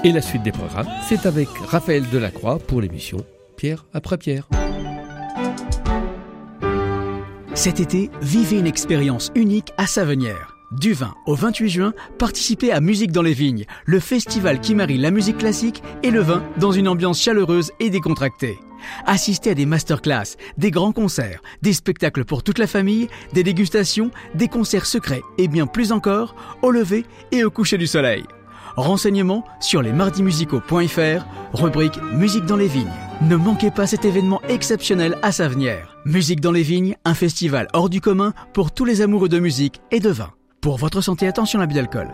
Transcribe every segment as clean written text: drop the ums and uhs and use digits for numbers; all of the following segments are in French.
Et la suite des programmes, c'est avec Raphaël Delacroix pour l'émission Pierre après Pierre. Cet été, vivez une expérience unique à Savenières. Du 20 au 28 juin, participez à Musique dans les Vignes, le festival qui marie la musique classique et le vin dans une ambiance chaleureuse et décontractée. Assistez à des masterclass, des grands concerts, des spectacles pour toute la famille, des dégustations, des concerts secrets et bien plus encore, au lever et au coucher du soleil. Renseignements sur lesmardimusicaux.fr, rubrique Musique dans les Vignes. Ne manquez pas cet événement exceptionnel à Savenières. Musique dans les Vignes, un festival hors du commun pour tous les amoureux de musique et de vin. Pour votre santé, attention à l'abus d'alcool.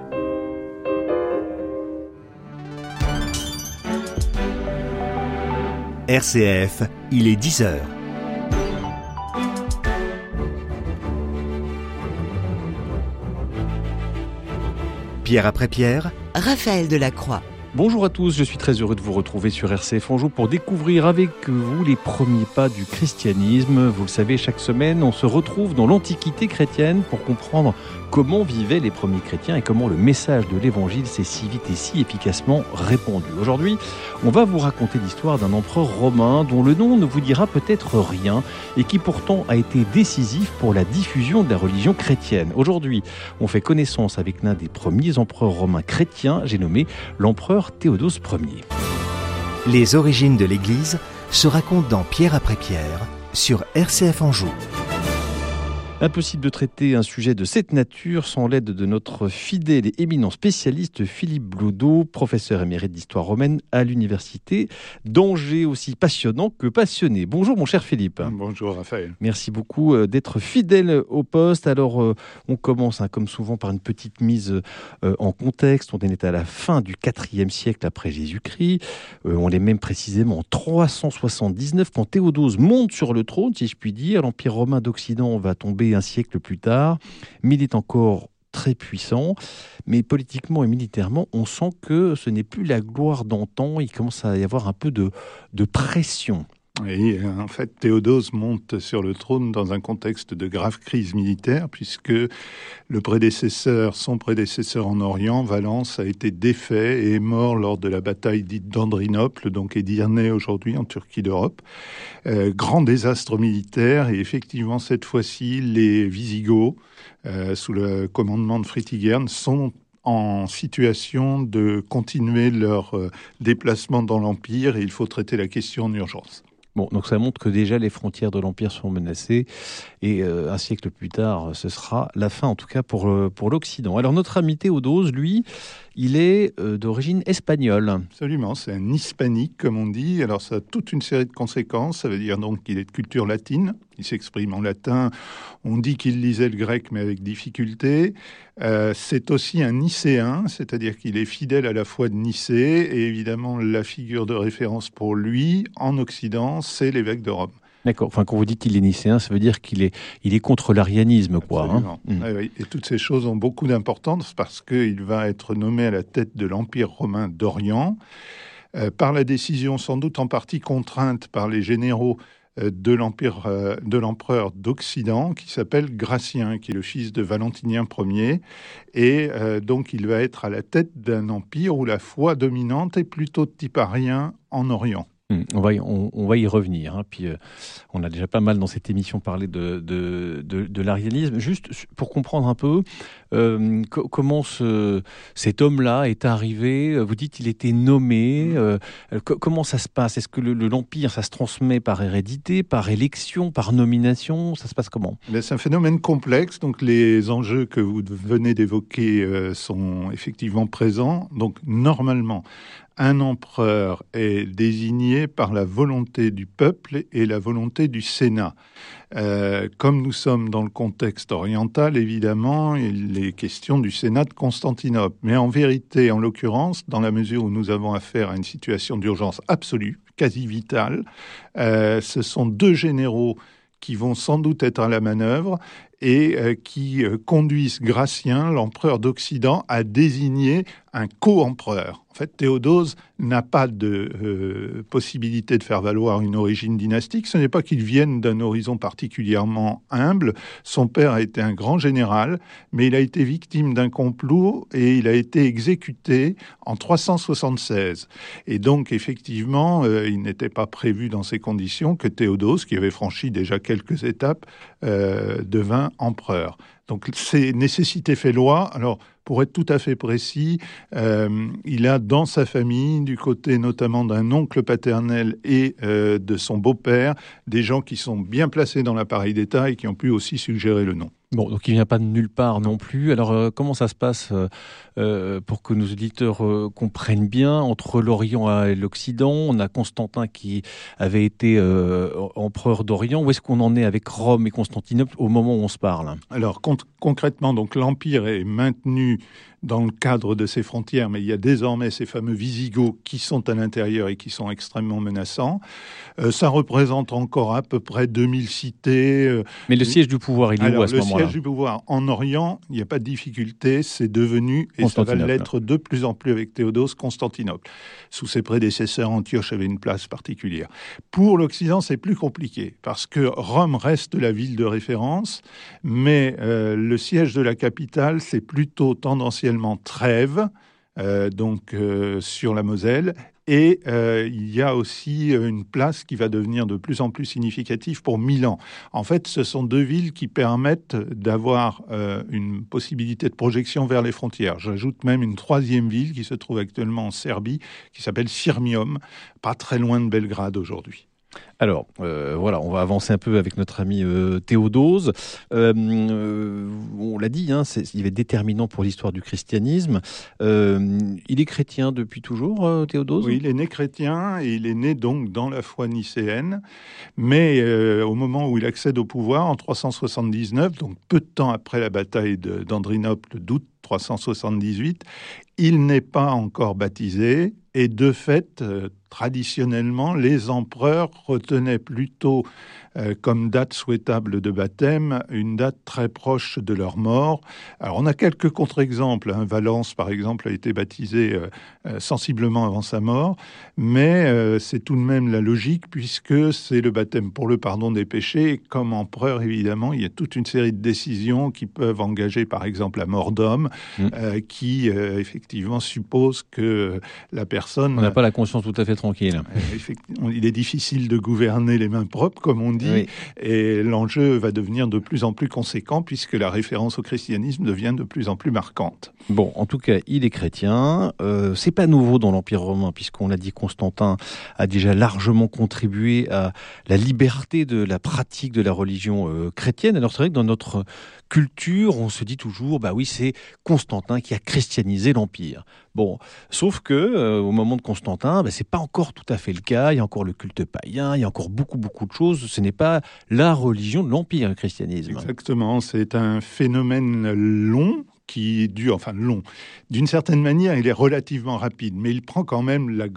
RCF, il est 10h. Pierre après Pierre, Raphaël Delacroix. Bonjour à tous, je suis très heureux de vous retrouver sur RCF Anjou pour découvrir avec vous les premiers pas du christianisme. Vous le savez, chaque semaine, on se retrouve dans l'Antiquité chrétienne pour comprendre comment vivaient les premiers chrétiens et comment le message de l'Évangile s'est si vite et si efficacement répandu. Aujourd'hui, on va vous raconter l'histoire d'un empereur romain dont le nom ne vous dira peut-être rien et qui pourtant a été décisif pour la diffusion de la religion chrétienne. Aujourd'hui, on fait connaissance avec l'un des premiers empereurs romains chrétiens, j'ai nommé l'empereur Théodose Ier. Les origines de l'Église se racontent dans Pierre après Pierre sur RCF Anjou. Impossible de traiter un sujet de cette nature sans l'aide de notre fidèle et éminent spécialiste Philippe Bloudot, professeur émérite d'histoire romaine à l'université d'Angers, aussi passionnant que passionné. Bonjour mon cher Philippe. Bonjour Raphaël. Merci beaucoup d'être fidèle au poste. Alors on commence comme souvent par une petite mise en contexte. On est à la fin du IVe siècle après Jésus-Christ. On est même précisément en 379 quand Théodose monte sur le trône, si je puis dire. L'Empire romain d'Occident va tomber un siècle plus tard, mais il est encore très puissant, mais politiquement et militairement, on sent que ce n'est plus la gloire d'antan, il commence à y avoir un peu de pression. Oui, en fait, Théodose monte sur le trône dans un contexte de grave crise militaire, puisque son prédécesseur en Orient, Valens, a été défait et est mort lors de la bataille dite d'Andrinople, donc Édirnée aujourd'hui en Turquie d'Europe. Grand désastre militaire, et effectivement, cette fois-ci, les Wisigoths, sous le commandement de Fritigern, sont en situation de continuer leur déplacement dans l'Empire, et il faut traiter la question en urgence. Bon, donc ça montre que déjà les frontières de l'Empire sont menacées et un siècle plus tard, ce sera la fin en tout cas pour l'Occident. Alors notre ami Théodose, lui, il est d'origine espagnole. Absolument, c'est un hispanique comme on dit. Alors ça a toute une série de conséquences. Ça veut dire donc qu'il est de culture latine. Il s'exprime en latin. On dit qu'il lisait le grec mais avec difficulté. C'est aussi un nicéen, c'est-à-dire qu'il est fidèle à la foi de Nicée. Et évidemment, la figure de référence pour lui en Occident, c'est l'évêque de Rome. D'accord. Enfin, quand vous dites qu'il est nicéen, ça veut dire qu'il est contre l'arianisme, quoi. Absolument. Oui. Et toutes ces choses ont beaucoup d'importance parce qu'il va être nommé à la tête de l'Empire romain d'Orient par la décision sans doute en partie contrainte par les généraux de l'empereur d'Occident qui s'appelle Gratien, qui est le fils de Valentinien Ier. Et donc il va être à la tête d'un empire où la foi dominante est plutôt de type arien en Orient. On va y revenir. Puis on a déjà pas mal dans cette émission parlé de l'arianisme. Juste pour comprendre un peu comment cet homme-là est arrivé. Vous dites qu'il était nommé. Comment ça se passe ? Est-ce que l'empire, ça se transmet par hérédité, par élection, par nomination ? Ça se passe comment ? C'est un phénomène complexe. Donc les enjeux que vous venez d'évoquer sont effectivement présents. Donc normalement, un empereur est désigné par la volonté du peuple et la volonté du Sénat. Comme nous sommes dans le contexte oriental, évidemment, il est question du Sénat de Constantinople. Mais en vérité, en l'occurrence, dans la mesure où nous avons affaire à une situation d'urgence absolue, quasi vitale, ce sont deux généraux qui vont sans doute être à la manœuvre et qui conduisent Gratien, l'empereur d'Occident, à désigner un co-empereur. En fait, Théodose n'a pas de possibilité de faire valoir une origine dynastique. Ce n'est pas qu'il vienne d'un horizon particulièrement humble. Son père a été un grand général, mais il a été victime d'un complot et il a été exécuté en 376. Et donc, effectivement, il n'était pas prévu dans ces conditions que Théodose, qui avait franchi déjà quelques étapes, devint empereur. Donc, ces nécessités fait loi. Alors, pour être tout à fait précis, il a dans sa famille, du côté notamment d'un oncle paternel et de son beau-père, des gens qui sont bien placés dans l'appareil d'État et qui ont pu aussi suggérer le nom. Bon, donc il ne vient pas de nulle part non plus. Alors, comment ça se passe pour que nos auditeurs comprennent bien entre l'Orient et l'Occident? On a Constantin qui avait été empereur d'Orient. Où est-ce qu'on en est avec Rome et Constantinople au moment où on se parle? Alors, concrètement, donc l'Empire est maintenu dans le cadre de ses frontières, mais il y a désormais ces fameux Visigoths qui sont à l'intérieur et qui sont extrêmement menaçants. Ça représente encore à peu près 2000 cités. Mais le siège du pouvoir, il est où à ce moment-là? Le siège du pouvoir en Orient, il n'y a pas de difficulté, c'est devenu, et ça va l'être de plus en plus avec Théodose, Constantinople. Sous ses prédécesseurs, Antioche avait une place particulière. Pour l'Occident, c'est plus compliqué, parce que Rome reste la ville de référence, mais le siège de la capitale, c'est plutôt tendanciellement Trèves, sur la Moselle, et il y a aussi une place qui va devenir de plus en plus significative pour Milan. En fait, ce sont deux villes qui permettent d'avoir une possibilité de projection vers les frontières. J'ajoute même une troisième ville qui se trouve actuellement en Serbie, qui s'appelle Sirmium, pas très loin de Belgrade aujourd'hui. Alors, voilà, on va avancer un peu avec notre ami Théodose. On l'a dit, il est déterminant pour l'histoire du christianisme. Il est chrétien depuis toujours, Théodose? Oui, il est né chrétien et il est né donc dans la foi nicéenne. Mais au moment où il accède au pouvoir, en 379, donc peu de temps après la bataille d'Andrinople d'août 378, il n'est pas encore baptisé. Et de fait, traditionnellement, les empereurs retenaient plutôt comme date souhaitable de baptême une date très proche de leur mort. Alors, on a quelques contre-exemples. Valence, par exemple, a été baptisé sensiblement avant sa mort, mais c'est tout de même la logique puisque c'est le baptême pour le pardon des péchés. Et comme empereur, évidemment, il y a toute une série de décisions qui peuvent engager, par exemple, la mort d'homme, qui, effectivement, suppose que la personne... On n'a pas la conscience tout à fait tranquille. Il est difficile de gouverner les mains propres, comme on dit, oui. Et l'enjeu va devenir de plus en plus conséquent puisque la référence au christianisme devient de plus en plus marquante. Bon, en tout cas, il est chrétien. C'est pas nouveau dans l'Empire romain, puisqu'on l'a dit, Constantin a déjà largement contribué à la liberté de la pratique de la religion chrétienne. Alors c'est vrai que dans notre culture, on se dit toujours, bah oui, c'est Constantin qui a christianisé l'Empire. Bon, sauf que au moment de Constantin, c'est pas encore tout à fait le cas. Il y a encore le culte païen, il y a encore beaucoup de choses. Ce n'est pas la religion de l'Empire, le christianisme. Exactement, c'est un phénomène long qui dure, long. D'une certaine manière, il est relativement rapide, mais il prend quand même la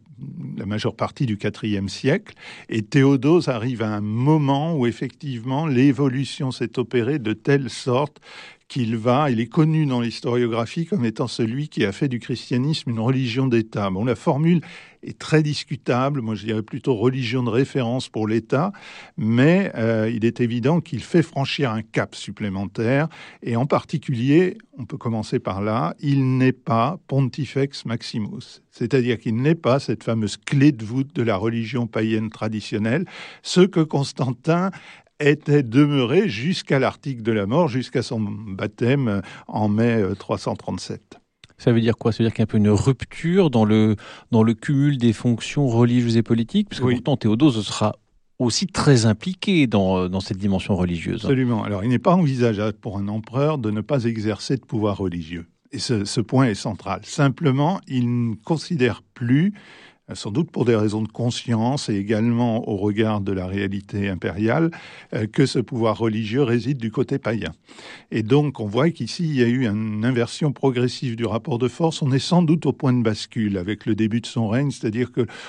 majeure partie du IVe siècle. Et Théodose arrive à un moment où effectivement l'évolution s'est opérée de telle sorte il est connu dans l'historiographie comme étant celui qui a fait du christianisme une religion d'État. Bon, la formule est très discutable, moi je dirais plutôt religion de référence pour l'État, mais il est évident qu'il fait franchir un cap supplémentaire, et en particulier, on peut commencer par là, il n'est pas Pontifex Maximus, c'est-à-dire qu'il n'est pas cette fameuse clé de voûte de la religion païenne traditionnelle, ce que Constantin était demeuré jusqu'à l'article de la mort, jusqu'à son baptême en mai 337. Ça veut dire quoi? Ça veut dire qu'il y a un peu une rupture dans le cumul des fonctions religieuses et politiques? Parce que pourtant, Théodose sera aussi très impliqué dans cette dimension religieuse. Absolument. Alors, il n'est pas envisageable pour un empereur de ne pas exercer de pouvoir religieux. Et ce point est central. Simplement, il ne considère plus, sans doute pour des raisons de conscience et également au regard de la réalité impériale, que ce pouvoir religieux réside du côté païen. Et donc, on voit qu'ici, il y a eu une inversion progressive du rapport de force. On est sans doute au point de bascule avec le début de son règne, c'est-à-dire que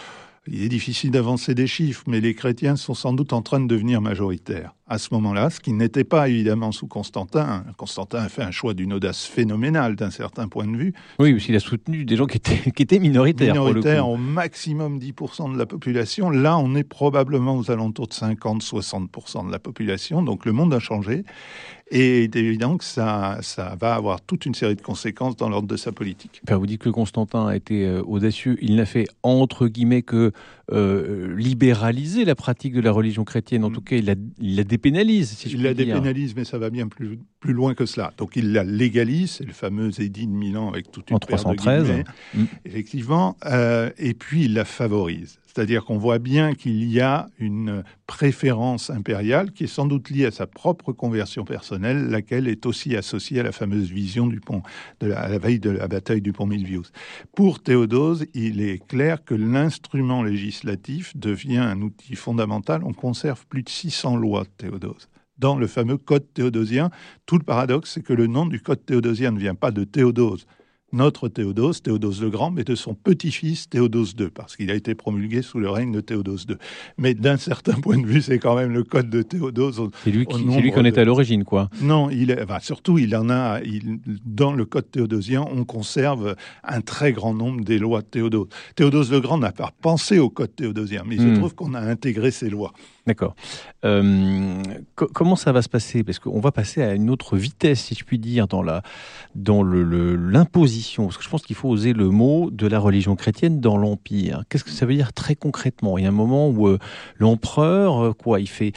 Il est difficile d'avancer des chiffres, mais les chrétiens sont sans doute en train de devenir majoritaires à ce moment-là, ce qui n'était pas évidemment sous Constantin. Constantin a fait un choix d'une audace phénoménale d'un certain point de vue. Oui, parce qu'il a soutenu des gens qui étaient minoritaires. Minoritaires, au maximum 10% de la population. Là, on est probablement aux alentours de 50-60% de la population. Donc le monde a changé. Et il est évident que ça va avoir toute une série de conséquences dans l'ordre de sa politique. Enfin, vous dites que Constantin a été audacieux. Il n'a fait, entre guillemets, que libéraliser la pratique de la religion chrétienne. En tout cas, il la dépénalise, si je puis dire. Il la dépénalise, mais ça va bien plus loin que cela. Donc il la légalise, c'est le fameux édit de Milan avec toute une paire de guillemets, effectivement, et puis il la favorise. C'est-à-dire qu'on voit bien qu'il y a une préférence impériale qui est sans doute liée à sa propre conversion personnelle, laquelle est aussi associée à la fameuse vision du pont, à la veille de la bataille du pont Milvius. Pour Théodose, il est clair que l'instrument législatif devient un outil fondamental. On conserve plus de 600 lois de Théodose. Dans le fameux Code théodosien, tout le paradoxe, c'est que le nom du Code théodosien ne vient pas de Théodose, notre Théodose le Grand, mais de son petit-fils Théodose II, parce qu'il a été promulgué sous le règne de Théodose II. Mais d'un certain point de vue, c'est quand même le code de Théodose. C'est lui qui en est à l'origine, quoi. Non, surtout, dans le code théodosien, on conserve un très grand nombre des lois de Théodose. Théodose le Grand n'a pas pensé au code théodosien, mais il se trouve qu'on a intégré ces lois. D'accord. Comment ça va se passer? Parce qu'on va passer à une autre vitesse, si je puis dire, dans l'imposition. Parce que je pense qu'il faut oser le mot de la religion chrétienne dans l'Empire. Qu'est-ce que ça veut dire très concrètement? Il y a un moment où l'empereur, il fait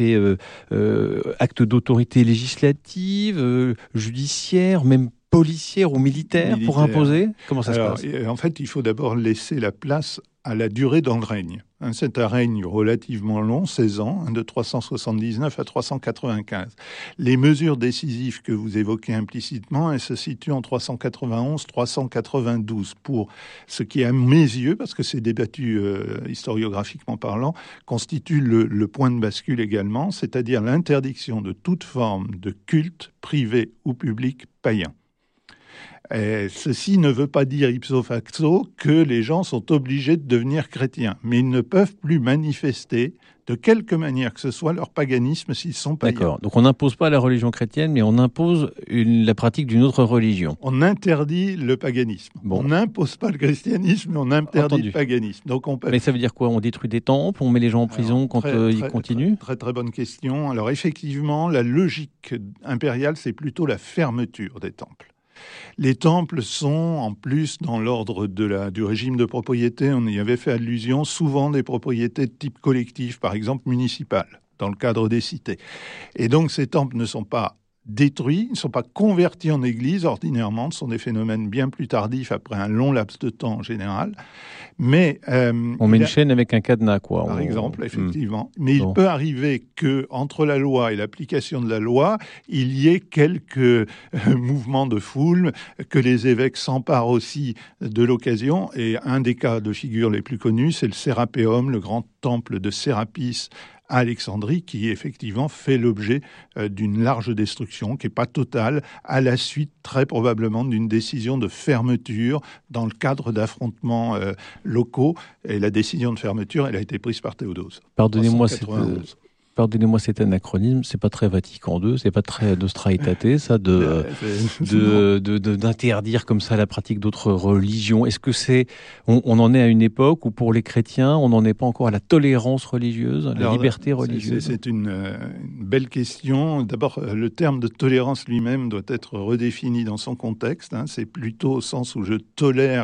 acte d'autorité législative, judiciaire, même policière ou militaire pour imposer? Comment ça se passe? En fait, il faut d'abord laisser la place à la durée dans le règne. C'est un règne relativement long, 16 ans, de 379 à 395. Les mesures décisives que vous évoquez implicitement, elles se situent en 391-392 pour ce qui, à mes yeux, parce que c'est débattu historiographiquement parlant, constitue le point de bascule également, c'est-à-dire l'interdiction de toute forme de culte privé ou public païen. Ceci ne veut pas dire ipso facto que les gens sont obligés de devenir chrétiens, mais ils ne peuvent plus manifester de quelque manière que ce soit leur paganisme s'ils sont païens. D'accord, donc on n'impose pas la religion chrétienne, mais on impose la pratique d'une autre religion. On interdit le paganisme. Bon. On n'impose pas le christianisme, mais on interdit le paganisme. Donc Mais ça veut dire quoi? On détruit des temples, on met les gens en prison quand ils continuent? Très bonne question. Alors effectivement, la logique impériale, c'est plutôt la fermeture des temples. Les temples sont, en plus, dans l'ordre du régime de propriété, on y avait fait allusion, souvent des propriétés de type collectif, par exemple municipales, dans le cadre des cités. Et donc ces temples ne sont pas détruits, ne sont pas convertis en église ordinairement, ce sont des phénomènes bien plus tardifs après un long laps de temps en général. Mais on met une chaîne avec un cadenas, quoi. Par exemple, effectivement. Mais il peut arriver que entre la loi et l'application de la loi, il y ait quelques mouvements de foule, que les évêques s'emparent aussi de l'occasion. Et un des cas de figure les plus connus, c'est le Sérapéum, le grand temple de Sérapis à Alexandrie, qui effectivement fait l'objet d'une large destruction, qui n'est pas totale, à la suite très probablement d'une décision de fermeture dans le cadre d'affrontements locaux. Et la décision de fermeture, elle a été prise par Théodose. Pardonnez-moi cet anachronisme, c'est pas très Vatican II, c'est pas très Nostra Aetate, ça, d'interdire comme ça la pratique d'autres religions. Est-ce que on en est à une époque où pour les chrétiens, on n'en est pas encore à la tolérance religieuse, la liberté religieuse? C'est une belle question. D'abord, le terme de tolérance lui-même doit être redéfini dans son contexte. C'est plutôt au sens où je tolère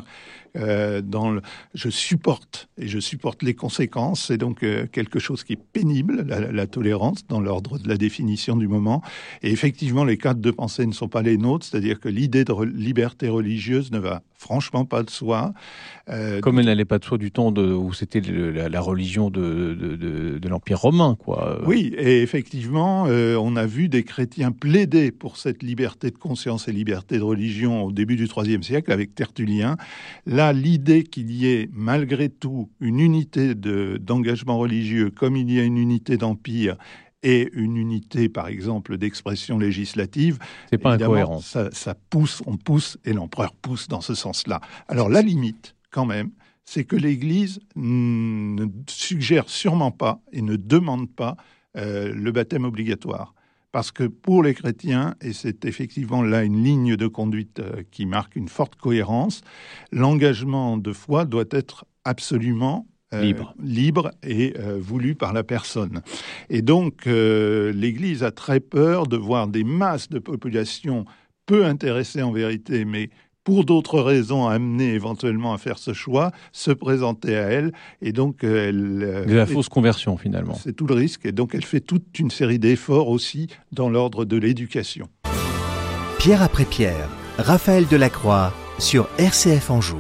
je supporte les conséquences. C'est donc quelque chose qui est pénible, la tolérance, dans l'ordre de la définition du moment. Et effectivement, les cadres de pensée ne sont pas les nôtres, c'est-à-dire que l'idée de liberté religieuse ne va franchement pas de soi. Comme elle n'allait pas de soi du temps où c'était la religion de l'Empire romain, quoi. Oui, et effectivement, on a vu des chrétiens plaider pour cette liberté de conscience et liberté de religion au début du IIIe siècle avec Tertullien. Là, l'idée qu'il y ait malgré tout une unité d'engagement religieux, comme il y a une unité d'empire et une unité, par exemple, d'expression législative, c'est pas incohérent. Ça pousse, on pousse, et l'empereur pousse dans ce sens-là. Alors la limite, quand même, c'est que l'Église ne suggère sûrement pas et ne demande pas le baptême obligatoire. Parce que pour les chrétiens, et c'est effectivement là une ligne de conduite qui marque une forte cohérence, l'engagement de foi doit être absolument libre et voulu par la personne. Et donc, l'Église a très peur de voir des masses de population peu intéressées en vérité, mais pour d'autres raisons amenées éventuellement à faire ce choix, se présenter à elle. Et donc, de la fausse conversion, finalement. C'est tout le risque. Et donc, elle fait toute une série d'efforts aussi dans l'ordre de l'éducation. Pierre après Pierre, Raphaël Delacroix sur RCF Anjou.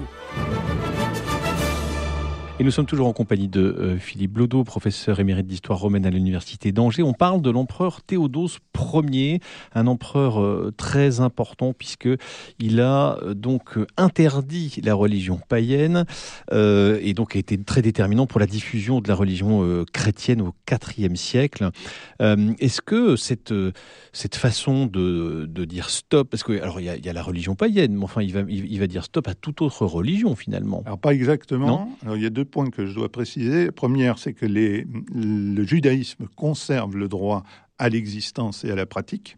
Et nous sommes toujours en compagnie de Philippe Blodeau, professeur émérite d'histoire romaine à l'université d'Angers. On parle de l'empereur Théodose Ier, un empereur très important puisqu'il a donc interdit la religion païenne et donc a été très déterminant pour la diffusion de la religion chrétienne au IVe siècle. Est-ce que cette façon de dire stop, parce que alors il y a la religion païenne, mais enfin il va dire stop à toute autre religion finalement. Alors pas exactement. Alors, il y a deux points que je dois préciser. La première, c'est que le judaïsme conserve le droit à l'existence et à la pratique,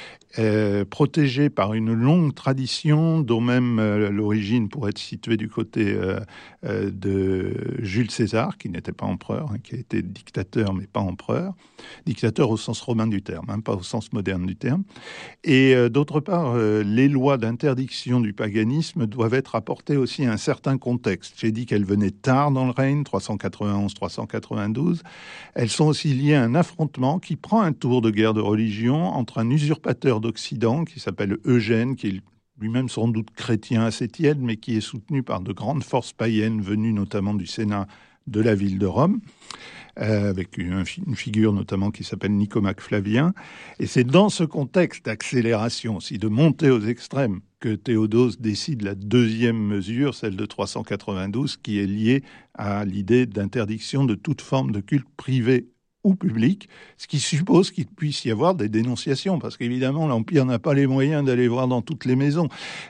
protégé par une longue tradition dont même l'origine pourrait être située du côté de Jules César, qui n'était pas empereur, qui a été dictateur mais pas empereur, dictateur au sens romain du terme, pas au sens moderne du terme. Et d'autre part, les lois d'interdiction du paganisme doivent être apportées aussi à un certain contexte. J'ai dit qu'elles venaient tard dans le règne, 391-392. Elles sont aussi liées à un affrontement qui prend un tour de guerre de religion entre un usurpateur d'Occident qui s'appelle Eugène, qui est lui-même sans doute chrétien assez tiède, mais qui est soutenu par de grandes forces païennes venues notamment du Sénat de la ville de Rome, avec une figure notamment qui s'appelle Nicomaque Flavien. Et c'est dans ce contexte d'accélération aussi, de montée aux extrêmes, que Théodose décide la deuxième mesure, celle de 392, qui est liée à l'idée d'interdiction de toute forme de culte privé ou public, ce qui suppose qu'il puisse y avoir des dénonciations, parce qu'évidemment, l'Empire n'a pas les moyens d'aller voir dans toutes les maisons.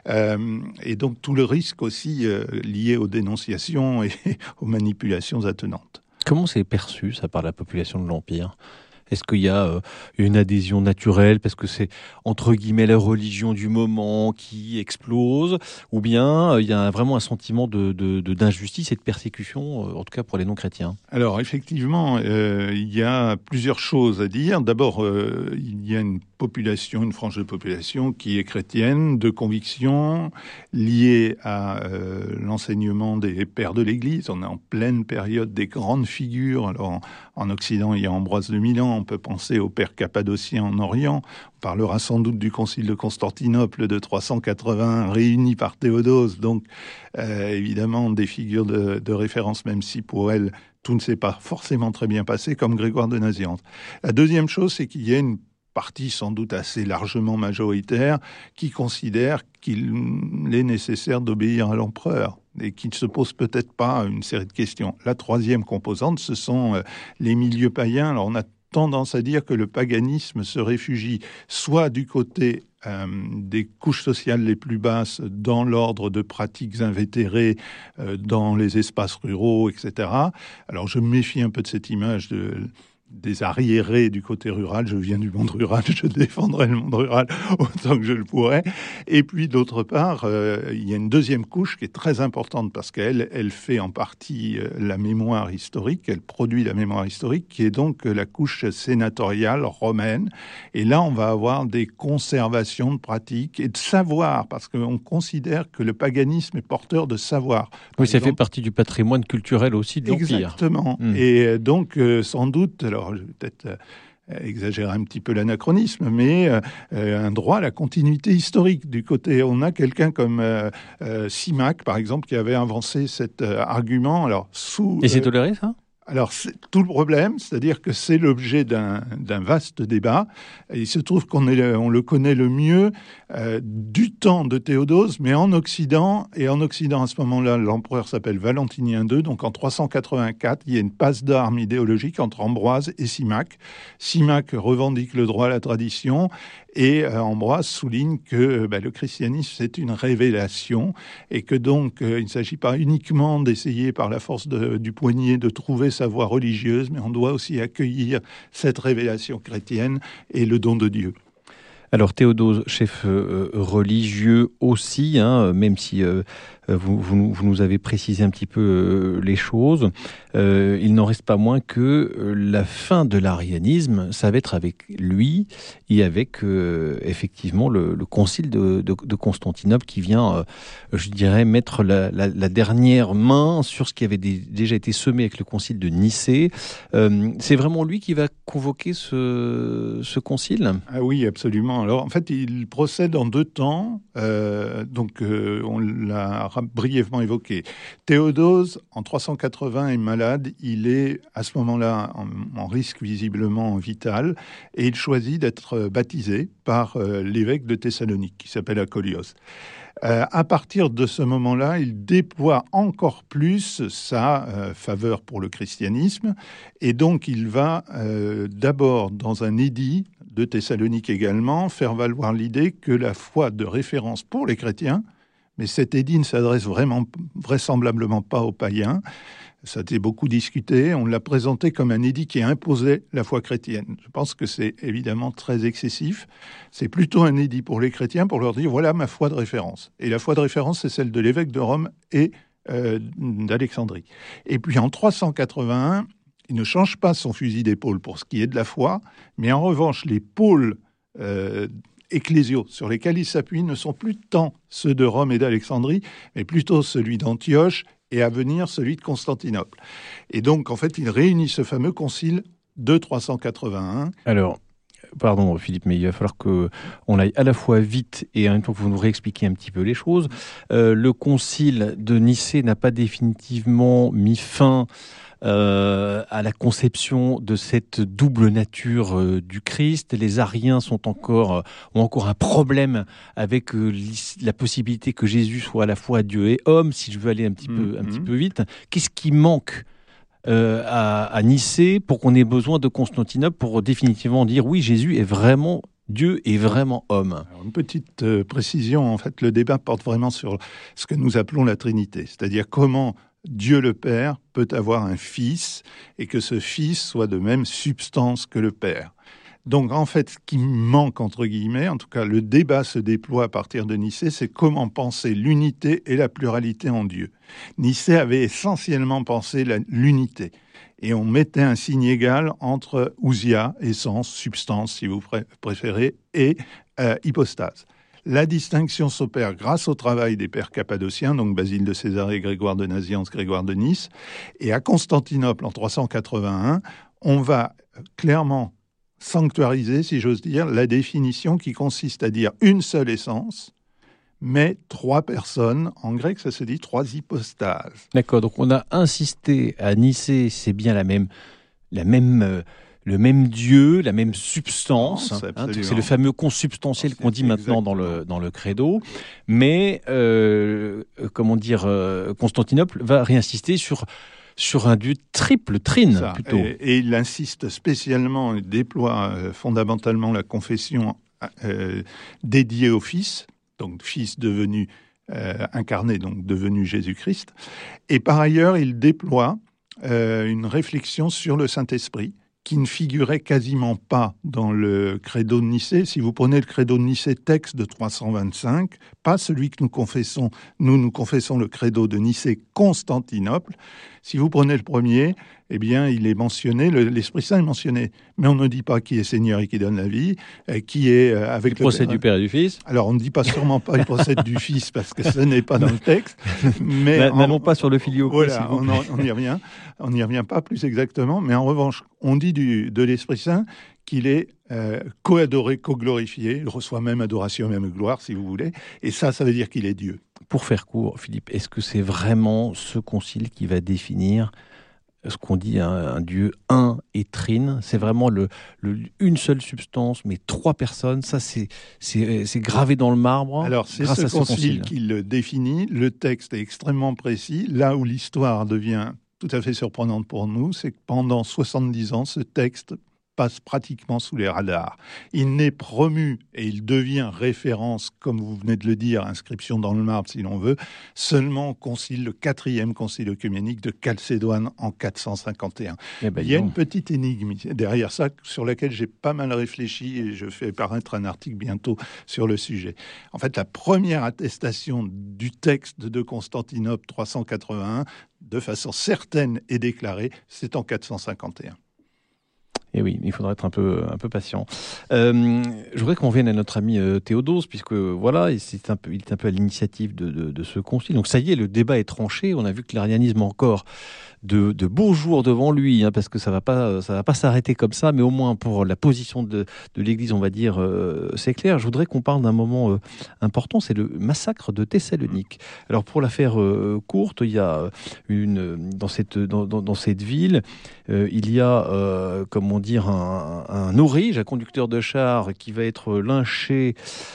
Et donc, tout le risque aussi lié aux dénonciations et aux manipulations attenantes. Comment c'est perçu, ça, par la population de l'Empire ? Est-ce qu'il y a une adhésion naturelle parce que c'est, entre guillemets, la religion du moment qui explose, ou bien il y a vraiment un sentiment d'injustice et de persécution, en tout cas pour les non-chrétiens ? Alors, effectivement, il y a plusieurs choses à dire. D'abord, il y a une frange de population qui est chrétienne, de conviction, liée à l'enseignement des pères de l'Église. On est en pleine période des grandes figures. Alors, en Occident, il y a Ambroise de Milan. On peut penser au père cappadocien en Orient. On parlera sans doute du concile de Constantinople de 380 réuni par Théodose. Donc, évidemment, des figures de référence, même si pour elle, tout ne s'est pas forcément très bien passé, comme Grégoire de Nazianze. La deuxième chose, c'est qu'il y a une partie sans doute assez largement majoritaire qui considère qu'il est nécessaire d'obéir à l'empereur et qui ne se pose peut-être pas une série de questions. La troisième composante, ce sont les milieux païens. Alors on a tendance à dire que le paganisme se réfugie soit du côté des couches sociales les plus basses dans l'ordre de pratiques invétérées dans les espaces ruraux, etc. Alors je me méfie un peu de cette image des arriérés du côté rural. Je viens du monde rural, je défendrai le monde rural autant que je le pourrais. Et puis, d'autre part, il y a une deuxième couche qui est très importante parce qu'elle fait en partie la mémoire historique, elle produit la mémoire historique, qui est donc la couche sénatoriale romaine. Et là, on va avoir des conservations de pratiques et de savoir, parce qu'on considère que le paganisme est porteur de savoir. Oui, ça fait partie du patrimoine culturel aussi de l'Empire. Exactement. Et donc, sans doute, alors je vais peut-être exagérer un petit peu l'anachronisme, mais un droit à la continuité historique. Du côté, on a quelqu'un comme Symmach, par exemple, qui avait avancé cet argument. Alors, et c'est toléré, ça ? Alors, c'est tout le problème, c'est-à-dire que c'est l'objet d'un vaste débat. Et il se trouve qu'on le connaît le mieux du temps de Théodose, mais en Occident. Et en Occident, à ce moment-là, l'empereur s'appelle Valentinien II. Donc, en 384, il y a une passe d'armes idéologique entre Ambroise et Symmachus. Symmachus revendique le droit à la tradition et Ambroise souligne que le christianisme, c'est une révélation et que donc, il ne s'agit pas uniquement d'essayer par la force du poignet de trouver sa voie religieuse, mais on doit aussi accueillir cette révélation chrétienne et le don de Dieu. Alors Théodose, chef religieux aussi, même si vous nous avez précisé un petit peu les choses, il n'en reste pas moins que la fin de l'arianisme, ça va être avec lui et avec effectivement le concile de Constantinople qui vient, je dirais, mettre la dernière main sur ce qui avait déjà été semé avec le concile de Nicée. C'est vraiment lui qui va convoquer ce concile ? Ah oui, absolument. Alors, en fait, il procède en 2 temps. On l'a brièvement évoqué. Théodose, en 380, est malade. Il est, à ce moment-là, en risque visiblement vital. Et il choisit d'être baptisé par l'évêque de Thessalonique, qui s'appelle Acolios. À partir de ce moment-là, il déploie encore plus sa faveur pour le christianisme. Et donc, il va d'abord, dans un édit de Thessalonique également, faire valoir l'idée que la foi de référence pour les chrétiens, mais cet édit ne s'adresse vraisemblablement pas aux païens. Ça a été beaucoup discuté. On l'a présenté comme un édit qui imposait la foi chrétienne. Je pense que c'est évidemment très excessif. C'est plutôt un édit pour les chrétiens pour leur dire voilà ma foi de référence. Et la foi de référence, c'est celle de l'évêque de Rome et d'Alexandrie. Et puis en 381, il ne change pas son fusil d'épaule pour ce qui est de la foi, mais en revanche, les pôles ecclésiaux sur lesquels il s'appuie ne sont plus tant ceux de Rome et d'Alexandrie, mais plutôt celui d'Antioche et à venir celui de Constantinople. Et donc, en fait, il réunit ce fameux concile de 381. Alors, pardon Philippe, mais il va falloir qu'on aille à la fois vite et en même temps que vous nous réexpliquiez un petit peu les choses. Le concile de Nicée n'a pas définitivement mis fin à la conception de cette double nature du Christ. Les ariens ont encore un problème avec la possibilité que Jésus soit à la fois Dieu et homme, si je veux aller un petit peu vite. Qu'est-ce qui manque à Nicée pour qu'on ait besoin de Constantinople pour définitivement dire oui, Jésus est vraiment Dieu est vraiment homme? Alors, une petite précision, en fait, le débat porte vraiment sur ce que nous appelons la Trinité, c'est-à-dire comment Dieu le Père peut avoir un Fils et que ce Fils soit de même substance que le Père. Donc, en fait, ce qui manque, entre guillemets, en tout cas, le débat se déploie à partir de Nicée, c'est comment penser l'unité et la pluralité en Dieu. Nicée avait essentiellement pensé l'unité. Et on mettait un signe égal entre ousia, essence, substance, si vous préférez, et hypostase. La distinction s'opère grâce au travail des pères cappadociens, donc Basile de Césarée, Grégoire de Nazianze, Grégoire de Nice. Et à Constantinople, en 381, on va clairement sanctuariser, si j'ose dire, la définition qui consiste à dire une seule essence, mais 3 personnes. En grec, ça se dit 3 hypostases. D'accord, donc on a insisté à Nicée, c'est bien le même Dieu, la même substance. C'est le fameux consubstantiel qu'on dit maintenant dans le credo. Mais, Constantinople va réinsister sur un Dieu triple, trine, plutôt. Et il insiste spécialement, il déploie fondamentalement la confession dédiée au Fils, donc Fils devenu incarné, donc devenu Jésus-Christ. Et par ailleurs, il déploie une réflexion sur le Saint-Esprit, qui ne figurait quasiment pas dans le credo de Nicée. Si vous prenez le credo de Nicée, texte de 325, pas celui que nous confessons le credo de Nicée Constantinople. Si vous prenez le premier, eh bien, il est mentionné, l'Esprit Saint est mentionné. Mais on ne dit pas qui est Seigneur et qui donne la vie, qui est avec le procès du Père et du Fils. Alors, on ne dit pas sûrement pas le procès du Fils, parce que ce n'est pas dans le texte. Mais n'allons pas sur le filioque. Voilà, on y revient. On n'y revient pas plus exactement. Mais en revanche, on dit de l'Esprit Saint qu'il est co-adoré, co-glorifié. Il reçoit même adoration, même gloire, si vous voulez. Et ça veut dire qu'il est Dieu. Pour faire court, Philippe, est-ce que c'est vraiment ce concile qui va définir ce qu'on dit un Dieu un et trine. C'est vraiment une seule substance, mais 3 personnes. Ça, c'est gravé dans le marbre. Alors, c'est grâce ce à ce concile qui le définit. Le texte est extrêmement précis. Là où l'histoire devient tout à fait surprenante pour nous, c'est que pendant 70 ans, ce texte passe pratiquement sous les radars. Il n'est promu et il devient référence, comme vous venez de le dire, inscription dans le marbre si l'on veut, seulement au concile, le 4e concile œcuménique de Chalcédoine en 451. Il y a une petite énigme derrière ça sur laquelle j'ai pas mal réfléchi et je fais paraître un article bientôt sur le sujet. En fait, la première attestation du texte de Constantinople 381, de façon certaine et déclarée, c'est en 451. Et oui, il faudra être un peu patient. Je voudrais qu'on vienne à notre ami Théodose, puisque voilà, il est un peu à l'initiative de ce concile. Donc ça y est, le débat est tranché. On a vu que l'arianisme encore de beaux jours devant lui, parce que ça va pas s'arrêter comme ça, mais au moins pour la position de l'Église, on va dire, c'est clair. Je voudrais qu'on parle d'un moment important, c'est le massacre de Thessalonique. Alors pour la faire courte, il y a dans cette ville, il y a comment dire un orige, un conducteur de char qui va être lynché.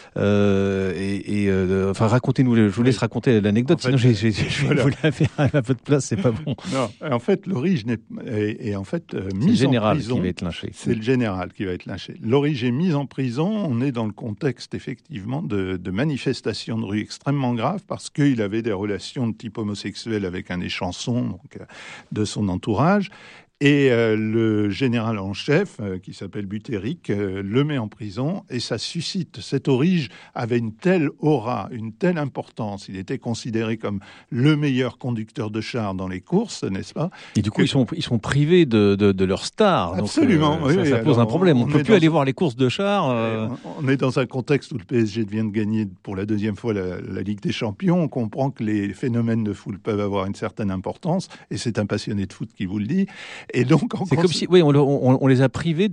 Enfin, racontez-nous. Je vous laisse raconter l'anecdote. En fait, sinon, je vous la faire à votre place, c'est pas bon. Non. En fait, l'orige est en fait mis en prison. Qui va être lynché. C'est le général qui va être lynché. L'orige est mis en prison. On est dans le contexte effectivement de manifestations de rue extrêmement graves parce qu'il avait des relations de type homosexuel avec un des chansons donc, de son entourage. Et le général en chef, qui s'appelle Butéric, le met en prison et ça suscite. Cet orige avait une telle aura, une telle importance. Il était considéré comme le meilleur conducteur de char dans les courses, n'est-ce pas? Et du coup, ils sont privés de leur star. Absolument. Donc, ça pose un problème. On ne peut plus aller voir les courses de char. On est dans un contexte où le PSG vient de gagner pour la 2e fois la Ligue des Champions. On comprend que les phénomènes de foule peuvent avoir une certaine importance et c'est un passionné de foot qui vous le dit. Et donc, c'est comme si, oui, on les a privés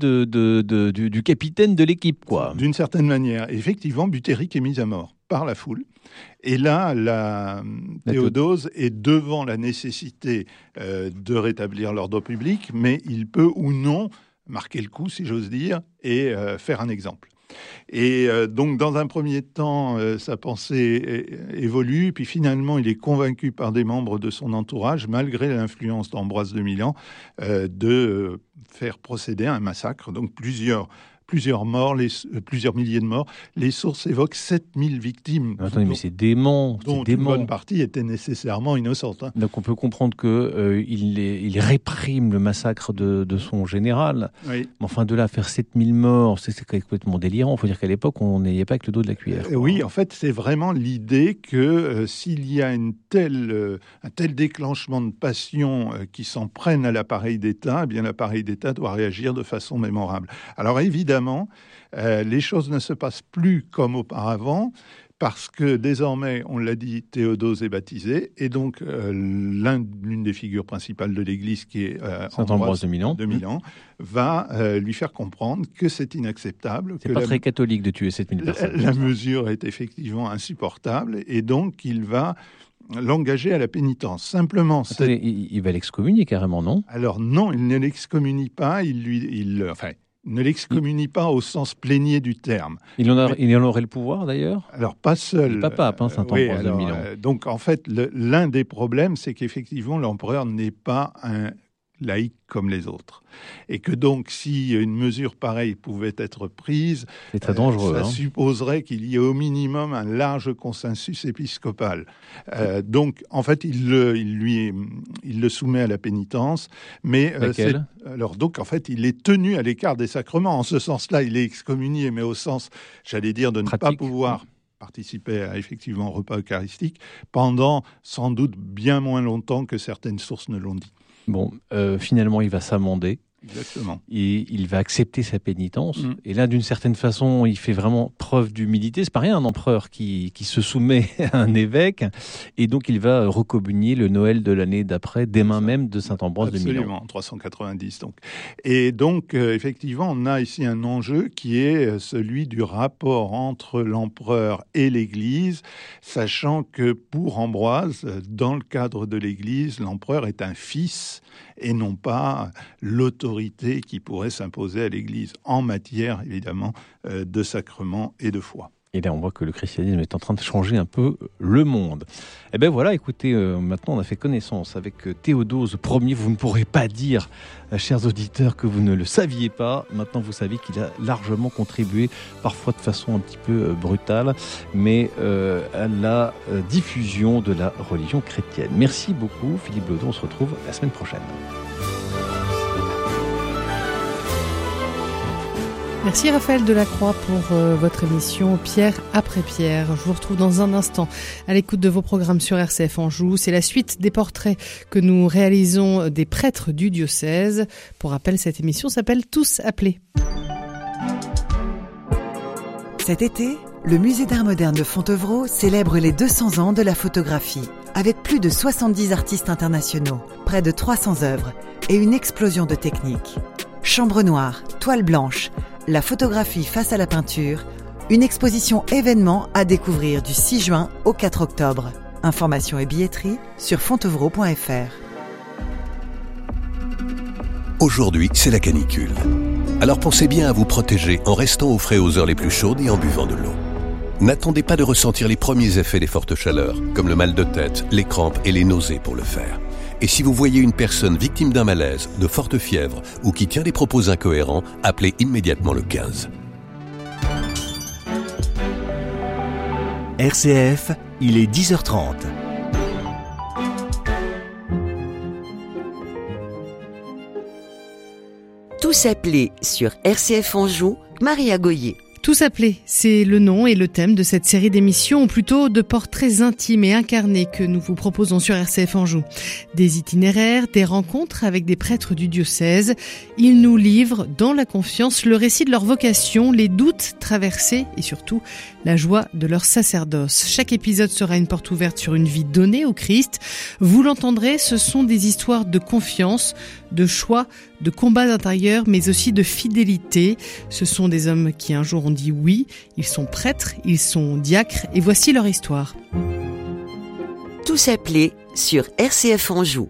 du capitaine de l'équipe, quoi. D'une certaine manière. Effectivement, Butéric est mis à mort par la foule. Et là, la Théodose est devant la nécessité de rétablir l'ordre public, mais il peut ou non marquer le coup, si j'ose dire, et faire un exemple. Et donc, dans un premier temps, sa pensée évolue, puis finalement, il est convaincu par des membres de son entourage, malgré l'influence d'Ambroise de Milan, de faire procéder à un massacre. Donc, plusieurs morts, plusieurs milliers de morts. Les sources évoquent 7000 victimes. Attendez, mais c'est dément. Dont une bonne partie était nécessairement innocente. Donc on peut comprendre qu'il réprime le massacre de son général. Oui. Mais enfin, de là à faire 7000 morts, c'est complètement délirant. Il faut dire qu'à l'époque, on n'ayait pas avec le dos de la cuillère. Oui, en fait, c'est vraiment l'idée que s'il y a un tel déclenchement de passion qui s'en prenne à l'appareil d'État, eh bien l'appareil d'État doit réagir de façon mémorable. Alors évidemment, les choses ne se passent plus comme auparavant parce que désormais, on l'a dit, Théodose est baptisé et donc l'une des figures principales de l'Église qui est Saint-Ambroise de Milan, va lui faire comprendre que c'est inacceptable. C'est pas très catholique de tuer 7000 personnes. La mesure est effectivement insupportable et donc il va l'engager à la pénitence. Simplement, attendez, il va l'excommunier carrément, non? Alors non, il ne l'excommunie pas, ne l'excommunie pas au sens plénier du terme. Il en aurait le pouvoir, d'ailleurs? Alors, pas seul. Il n'est pas pape, Saint-Ambroise de Milan. Donc, en fait, l'un des problèmes, c'est qu'effectivement, l'empereur n'est pas un laïque comme les autres. Et que donc, si une mesure pareille pouvait être prise, c'est très dangereux, ça supposerait qu'il y ait au minimum un large consensus épiscopal. Donc, en fait, il le soumet à la pénitence, mais donc, en fait, il est tenu à l'écart des sacrements. En ce sens-là, il est excommunié, mais au sens, j'allais dire, de ne pas pouvoir participer à effectivement un repas eucharistique pendant sans doute bien moins longtemps que certaines sources ne l'ont dit. Bon, finalement, il va s'amender. Exactement. Et il va accepter sa pénitence. Et là, d'une certaine façon, il fait vraiment preuve d'humilité. C'est pas rien, un empereur qui se soumet à un évêque. Et donc, il va recommunier le Noël de l'année d'après, des mains même de saint Ambroise de Milan. Absolument, 390 donc. Et donc, effectivement, on a ici un enjeu qui est celui du rapport entre l'empereur et l'Église, sachant que pour Ambroise, dans le cadre de l'Église, l'empereur est un fils et non pas l'autorité qui pourrait s'imposer à l'Église en matière, évidemment, de sacrement et de foi. Et là, on voit que le christianisme est en train de changer un peu le monde. Eh bien voilà, écoutez, maintenant on a fait connaissance avec Théodose Ier. Vous ne pourrez pas dire, chers auditeurs, que vous ne le saviez pas. Maintenant, vous savez qu'il a largement contribué, parfois de façon un petit peu brutale, mais à la diffusion de la religion chrétienne. Merci beaucoup, Philippe Baudon. On se retrouve la semaine prochaine. Merci Raphaël Delacroix pour votre émission Pierre après Pierre. Je vous retrouve dans un instant à l'écoute de vos programmes sur RCF Anjou. C'est la suite des portraits que nous réalisons des prêtres du diocèse. Pour rappel, cette émission s'appelle Tous appelés. Cet été, le Musée d'Art Moderne de Fontevraud célèbre les 200 ans de la photographie. Avec plus de 70 artistes internationaux, près de 300 œuvres et une explosion de techniques. Chambre noire, toile blanche, la photographie face à la peinture, une exposition événement à découvrir du 6 juin au 4 octobre. Informations et billetterie sur fontevraud.fr. Aujourd'hui, c'est la canicule. Alors pensez bien à vous protéger en restant au frais aux heures les plus chaudes et en buvant de l'eau. N'attendez pas de ressentir les premiers effets des fortes chaleurs, comme le mal de tête, les crampes et les nausées pour le faire. Et si vous voyez une personne victime d'un malaise, de forte fièvre ou qui tient des propos incohérents, appelez immédiatement le 15. RCF, il est 10h30. Tous appelés sur RCF Anjou, Maria Goyer. Tous appelés, c'est le nom et le thème de cette série d'émissions, ou plutôt de portraits intimes et incarnés que nous vous proposons sur RCF Anjou. Des itinéraires, des rencontres avec des prêtres du diocèse. Ils nous livrent, dans la confiance, le récit de leur vocation, les doutes traversés et surtout la joie de leur sacerdoce. Chaque épisode sera une porte ouverte sur une vie donnée au Christ. Vous l'entendrez, ce sont des histoires de confiance, de choix, de combats intérieurs, mais aussi de fidélité. Ce sont des hommes qui un jour ont dit oui, ils sont prêtres, ils sont diacres, et voici leur histoire. Tous appelés sur RCF Anjou.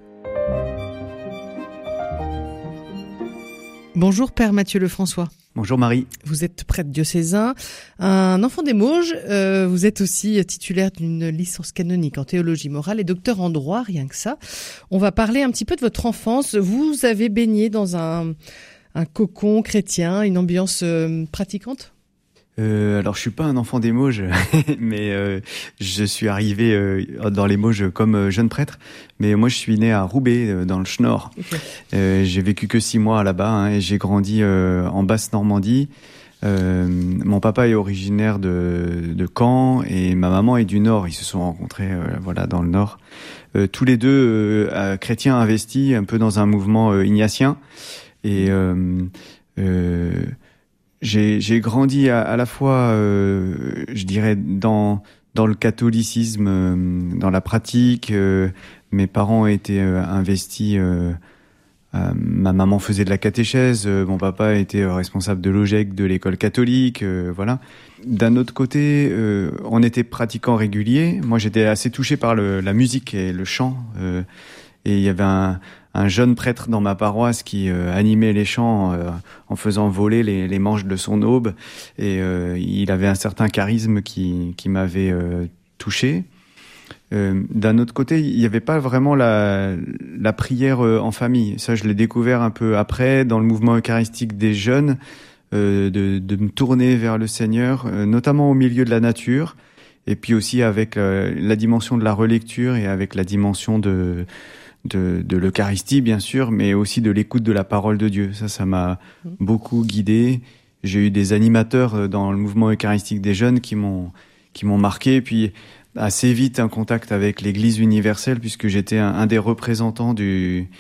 Bonjour Père Mathieu Lefrançois. Bonjour Marie. Vous êtes prêtre diocésain, un enfant des Mauges. Vous êtes aussi titulaire d'une licence canonique en théologie morale et docteur en droit, rien que ça. On va parler un petit peu de votre enfance. Vous avez baigné dans un cocon chrétien, une ambiance pratiquante ? Alors je suis pas un enfant des Mauges, mais je suis arrivé dans les Mauges comme jeune prêtre. Mais moi je suis né à Roubaix, dans le Schnorr. Okay. J'ai vécu que 6 mois là-bas et j'ai grandi en Basse-Normandie. Mon papa est originaire de Caen et ma maman est du Nord. Ils se sont rencontrés dans le Nord. Tous les deux chrétiens investis, un peu dans un mouvement ignatien. Et j'ai grandi à la fois, je dirais, dans le catholicisme, dans la pratique. Mes parents étaient investis. Ma maman faisait de la catéchèse. Mon papa était responsable de l'OGEC de l'école catholique. Voilà. D'un autre côté, on était pratiquants réguliers. Moi, j'étais assez touché par la musique et le chant. Et il y avait un jeune prêtre dans ma paroisse qui animait les chants en faisant voler les manches de son aube. Et il avait un certain charisme qui m'avait touché. D'un autre côté, il n'y avait pas vraiment la prière en famille. Ça, je l'ai découvert un peu après, dans le mouvement eucharistique des jeunes, de me tourner vers le Seigneur, notamment au milieu de la nature, et puis aussi avec la dimension de la relecture et avec la dimension de l'Eucharistie, bien sûr, mais aussi de l'écoute de la parole de Dieu. Ça m'a beaucoup guidé. J'ai eu des animateurs dans le mouvement eucharistique des jeunes qui m'ont marqué, puis assez vite un contact avec l'Église universelle, puisque j'étais un des représentants du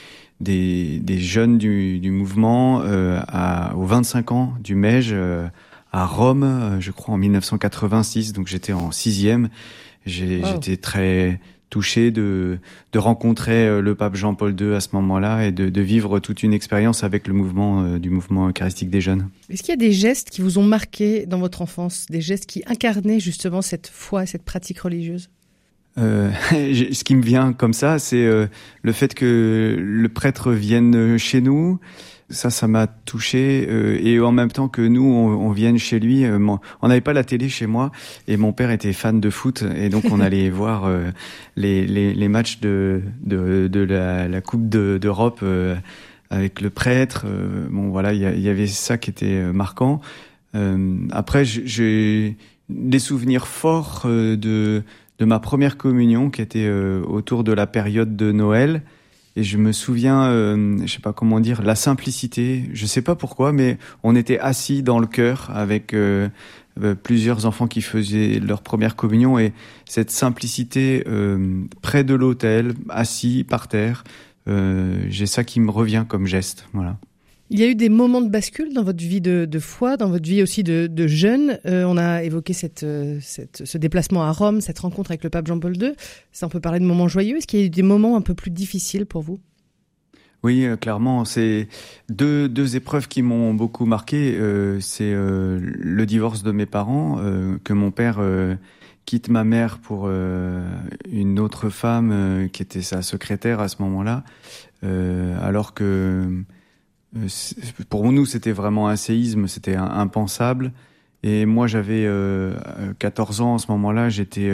des jeunes du mouvement aux 25 ans du MEJ à Rome, je crois en 1986. Donc j'étais en 6e. J'étais très touché de rencontrer le pape Jean-Paul II à ce moment-là et de vivre toute une expérience avec le mouvement du mouvement eucharistique des jeunes. Est-ce qu'il y a des gestes qui vous ont marqué dans votre enfance, des gestes qui incarnaient justement cette foi, cette pratique religieuse ? Ce qui me vient comme ça, c'est le fait que le prêtre vienne chez nous. Ça m'a touché, et en même temps que nous, on vienne chez lui. On n'avait pas la télé chez moi, et mon père était fan de foot, et donc on allait voir les matchs de la Coupe d'Europe avec le prêtre. Bon, voilà, il y avait ça qui était marquant. Après, j'ai des souvenirs forts de ma première communion, qui était autour de la période de Noël. Et je me souviens, je sais pas comment dire, la simplicité. Je sais pas pourquoi, mais on était assis dans le chœur avec plusieurs enfants qui faisaient leur première communion, et cette simplicité près de l'autel, assis par terre, j'ai ça qui me revient comme geste. Voilà. Il y a eu des moments de bascule dans votre vie de foi, dans votre vie aussi de jeune. On a évoqué ce déplacement à Rome, cette rencontre avec le pape Jean-Paul II. Ça, on peut parler de moments joyeux. Est-ce qu'il y a eu des moments un peu plus difficiles pour vous ? Oui, clairement. C'est deux épreuves qui m'ont beaucoup marqué. C'est le divorce de mes parents, que mon père quitte ma mère pour une autre femme qui était sa secrétaire à ce moment-là, alors que... Pour nous, c'était vraiment un séisme, c'était impensable. Et moi, j'avais 14 ans à ce moment-là, j'étais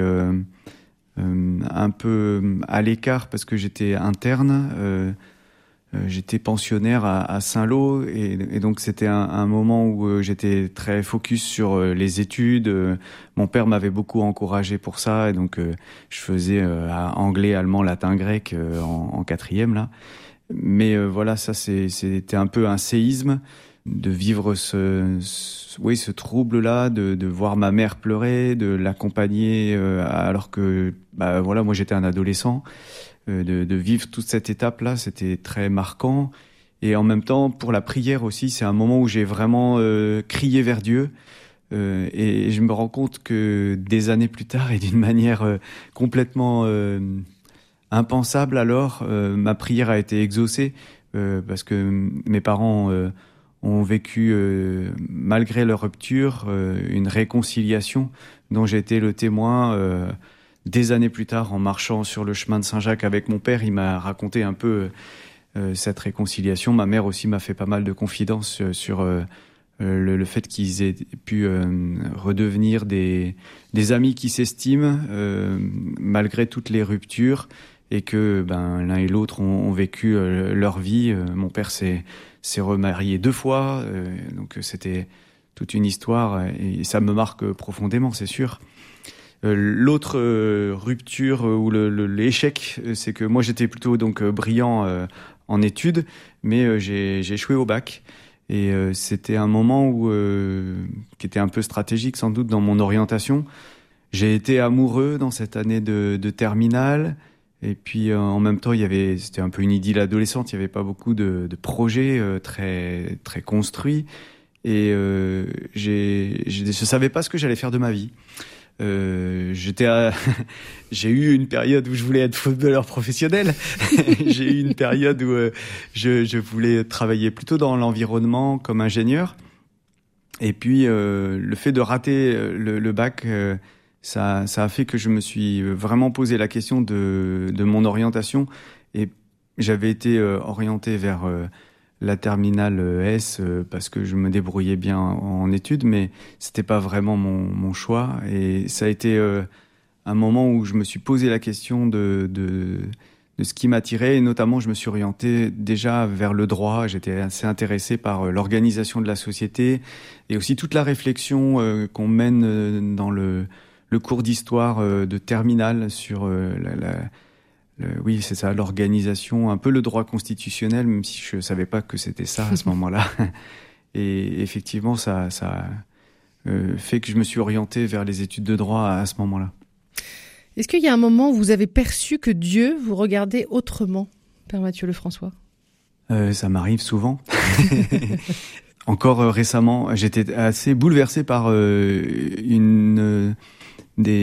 un peu à l'écart parce que j'étais interne, j'étais pensionnaire à Saint-Lô, et donc c'était un moment où j'étais très focus sur les études. Mon père m'avait beaucoup encouragé pour ça, et donc je faisais anglais, allemand, latin, grec en 4e là. Mais voilà, ça c'était un peu un séisme de vivre ce trouble-là, de voir ma mère pleurer, de l'accompagner alors que voilà, moi j'étais un adolescent, de vivre toute cette étape-là, c'était très marquant. Et en même temps, pour la prière aussi, c'est un moment où j'ai vraiment crié vers Dieu. Et je me rends compte que des années plus tard, et d'une manière complètement impensable alors, ma prière a été exaucée, parce que mes parents ont vécu, malgré leur rupture, une réconciliation dont j'ai été le témoin des années plus tard, en marchant sur le chemin de Saint-Jacques avec mon père. Il m'a raconté un peu cette réconciliation. Ma mère aussi m'a fait pas mal de confidences sur le fait qu'ils aient pu redevenir des amis qui s'estiment malgré toutes les ruptures, et que l'un et l'autre ont vécu leur vie. Mon père s'est remarié 2 fois, donc c'était toute une histoire, et ça me marque profondément, c'est sûr. L'autre rupture ou l'échec, c'est que moi j'étais plutôt donc brillant en études, mais j'ai échoué au bac. Et c'était un moment qui était un peu stratégique sans doute dans mon orientation. J'ai été amoureux dans cette année de terminale. Et puis en même temps, c'était un peu une idylle adolescente. Il y avait pas beaucoup de projets très très construits. Et je savais pas ce que j'allais faire de ma vie. J'ai eu une période où je voulais être footballeur professionnel. J'ai eu une période où je voulais travailler plutôt dans l'environnement comme ingénieur. Et puis le fait de rater le bac, ça a fait que je me suis vraiment posé la question de mon orientation. Et j'avais été orienté vers la terminale S parce que je me débrouillais bien en études, mais c'était pas vraiment mon choix. Et ça a été un moment où je me suis posé la question de ce qui m'attirait, et notamment je me suis orienté déjà vers le droit. J'étais assez intéressé par l'organisation de la société et aussi toute la réflexion qu'on mène dans le cours d'histoire de terminale sur oui, c'est ça, l'organisation, un peu le droit constitutionnel, même si je savais pas que c'était ça à ce moment-là. Et effectivement, ça fait que je me suis orienté vers les études de droit à ce moment-là. Est-ce qu'il y a un moment où vous avez perçu que Dieu vous regardait autrement, Père Mathieu Lefrançois ? Ça m'arrive souvent. Encore récemment, j'étais assez bouleversé par des